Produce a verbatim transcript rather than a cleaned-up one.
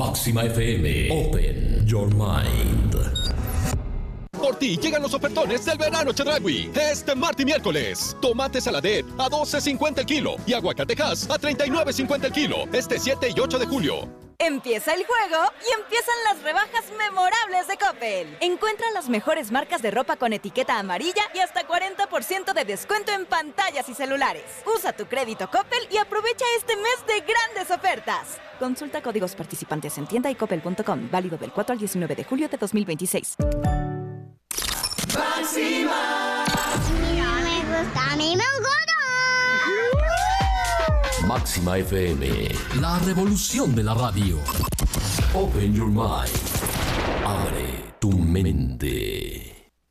Máxima F M. Open your mind. Por ti llegan los ofertones del verano Chedraui. Este martes y miércoles. Tomate saladet a doce cincuenta el kilo y aguacatejas a treinta y nueve cincuenta el kilo. Este siete y ocho de julio. Empieza el juego y empiezan las rebajas memorables de Coppel. Encuentra las mejores marcas de ropa con etiqueta amarilla y hasta cuarenta por ciento de descuento en pantallas y celulares. Usa tu crédito Coppel y aprovecha este mes de grandes ofertas. Consulta códigos participantes en tienda y coppel punto com. Válido del cuatro al diecinueve de julio de dos mil veintiséis. Máxima. No me gusta, a mí me gusta. Máxima F M, la revolución de la radio. Open your mind. Abre tu mente.